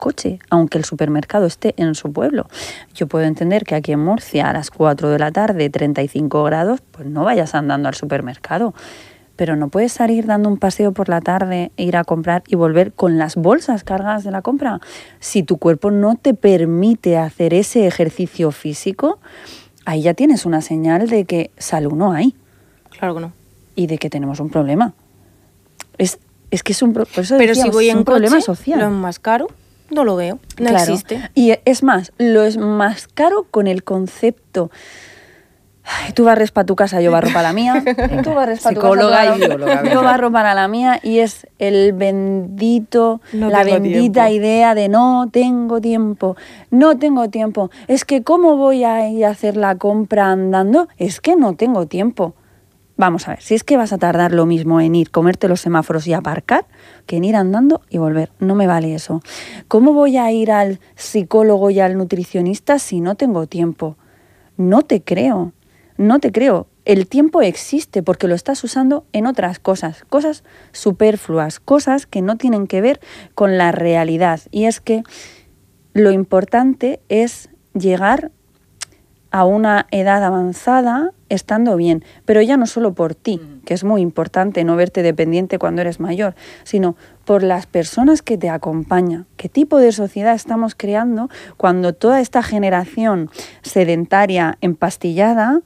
coche, aunque el supermercado esté en su pueblo. Yo puedo entender que aquí en Murcia a las 4 de la tarde, 35 grados, pues no vayas andando al supermercado. Pero no puedes salir dando un paseo por la tarde, ir a comprar y volver con las bolsas cargadas de la compra. Si tu cuerpo no te permite hacer ese ejercicio físico, ahí ya tienes una señal de que salud no hay. Claro que no. Y de que tenemos un problema. Es que es un, por eso Pero decíamos, si voy es un en problema coche, social. lo es más caro, no lo veo, no Claro. existe. Y es más, lo es más caro con el concepto. Ay, tú barres para tu casa, yo barro para la mía. Tú barres para tu casa, Psicóloga y bióloga. yo barro para la mía. Y es el bendito, No la tengo bendita tiempo. idea de no tengo tiempo. No tengo tiempo. Es que ¿cómo voy a ir a hacer la compra andando? Es que no tengo tiempo. Vamos a ver, si es que vas a tardar lo mismo en ir, comerte los semáforos y aparcar, que en ir andando y volver. No me vale eso. ¿Cómo voy a ir al psicólogo y al nutricionista si no tengo tiempo? No te creo. No te creo. El tiempo existe porque lo estás usando en otras cosas, cosas superfluas, cosas que no tienen que ver con la realidad. Y es que lo importante es llegar a una edad avanzada estando bien, pero ya no solo por ti, que es muy importante no verte dependiente cuando eres mayor, sino por las personas que te acompañan. ¿Qué tipo de sociedad estamos creando cuando toda esta generación sedentaria, empastillada,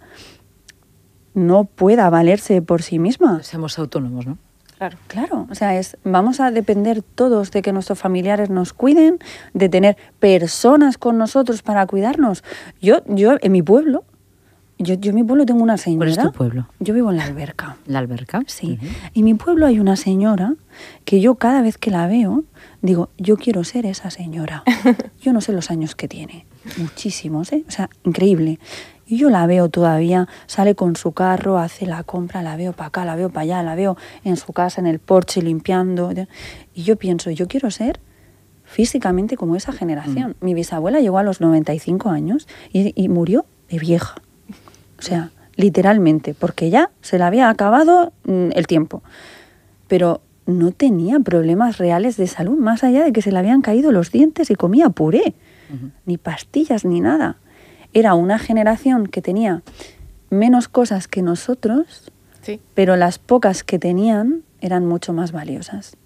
no pueda valerse por sí misma? Seamos autónomos, ¿no? Claro. Claro, o sea, vamos a depender todos de que nuestros familiares nos cuiden, de tener personas con nosotros para cuidarnos. Yo en mi pueblo, yo en mi pueblo tengo una señora. ¿Cuál es tu pueblo? Yo vivo en La Alberca. ¿La Alberca? Sí. Y en mi pueblo hay una señora que yo cada vez que la veo, digo, yo quiero ser esa señora. Yo no sé los años que tiene, muchísimos, ¿eh? O sea, increíble. Y yo la veo todavía, sale con su carro, hace la compra, la veo para acá, la veo para allá, la veo en su casa, en el porche, limpiando. Y yo pienso, yo quiero ser físicamente como esa generación. Mi bisabuela llegó a los 95 años y murió de vieja. O sea, literalmente, porque ya se le había acabado el tiempo. Pero no tenía problemas reales de salud, más allá de que se le habían caído los dientes y comía puré, ni pastillas ni nada. Era una generación que tenía menos cosas que nosotros, Sí. pero las pocas que tenían eran mucho más valiosas.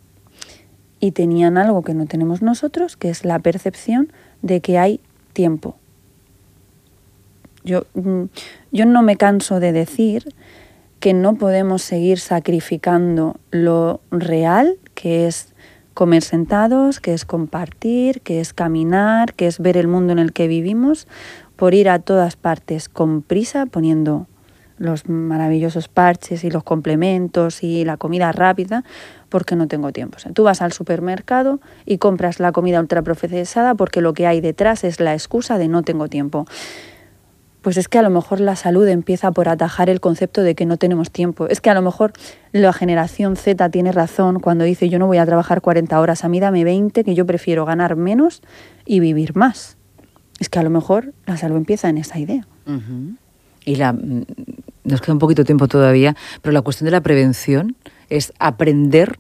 Y tenían algo que no tenemos nosotros, que es la percepción de que hay tiempo. Yo no me canso de decir que no podemos seguir sacrificando lo real, que es comer sentados, que es compartir, que es caminar, que es ver el mundo en el que vivimos, por ir a todas partes con prisa, poniendo los maravillosos parches y los complementos y la comida rápida, porque no tengo tiempo. O sea, tú vas al supermercado y compras la comida ultraprocesada porque lo que hay detrás es la excusa de no tengo tiempo. Pues es que a lo mejor la salud empieza por atajar el concepto de que no tenemos tiempo. Es que a lo mejor la generación Z tiene razón cuando dice yo no voy a trabajar 40 horas, a mí dame 20, que yo prefiero ganar menos y vivir más. Es que a lo mejor la salud empieza en esa idea. Uh-huh. Y nos queda un poquito de tiempo todavía, pero la cuestión de la prevención es aprender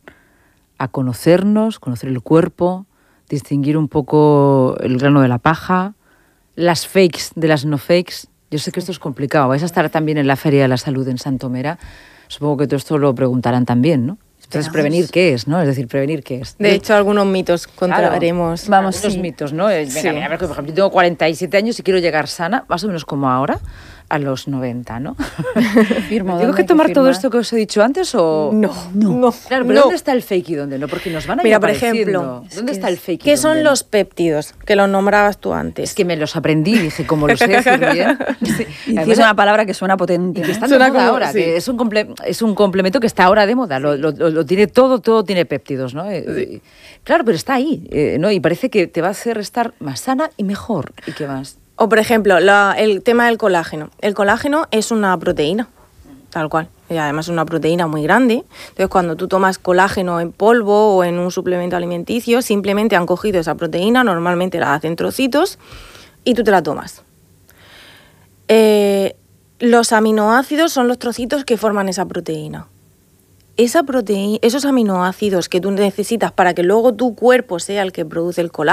a conocernos, conocer el cuerpo, distinguir un poco el grano de la paja, las fakes de las no fakes. Yo sé que esto es complicado. Vais a estar también en la Feria de la Salud en Santomera. Supongo que todo esto lo preguntarán también, ¿no? Entonces, ¿prevenir qué es, no? Es decir, ¿prevenir qué es? De hecho, algunos mitos contaremos. Claro, vamos, algunos sí. mitos, ¿no? Venga, Sí. mira, por ejemplo, yo tengo 47 años y quiero llegar sana, más o menos como ahora, a los 90, ¿no? Firmo, ¿Tengo ¿dónde que hay tomar todo firmar? esto que os he dicho antes o...? No. Claro, pero No. ¿dónde está el fake y dónde no? Porque nos van a ir Mira, por apareciendo. ejemplo, ¿Dónde está el fake y ¿Qué dónde son no? los péptidos? Que los nombrabas tú antes. Es que me los aprendí, dije, como lo sé decir bien. Sí. Y Además, es una palabra que suena potente. y que está de Suena moda como- ahora, sí. que es un complemento que está ahora de moda, lo tiene todo tiene péptidos, ¿no? Claro, pero está ahí, ¿no? Y parece que te va a hacer estar más sana y mejor. ¿Y qué más? O, por ejemplo, el tema del colágeno. El colágeno es una proteína, tal cual. Y además es una proteína muy grande. Entonces, cuando tú tomas colágeno en polvo o en un suplemento alimenticio, simplemente han cogido esa proteína, normalmente la hacen trocitos, y tú te la tomas. Los aminoácidos son los trocitos que forman esa proteína. esa proteína, esos aminoácidos que tú necesitas para que luego tu cuerpo sea el que produce el colágeno,